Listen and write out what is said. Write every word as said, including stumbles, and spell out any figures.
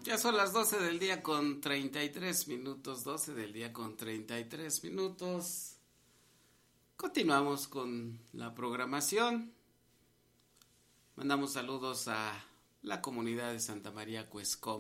Ya son las doce del día con treinta y tres minutos, doce del día con treinta y tres minutos. Continuamos con la programación. Mandamos saludos a la comunidad de Santa María Cuescom.